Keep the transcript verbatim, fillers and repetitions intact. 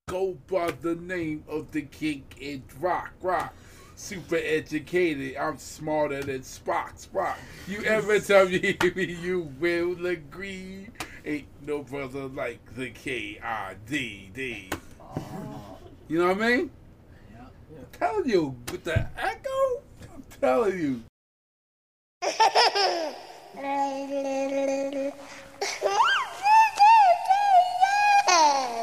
go by the name of the king in rock, rock. Super educated, I'm smarter than Spock, Spock. You ever tell me you will agree? Ain't no brother like the K I D D. You know what I mean? Yeah. I'm telling you, with the echo, I'm telling you.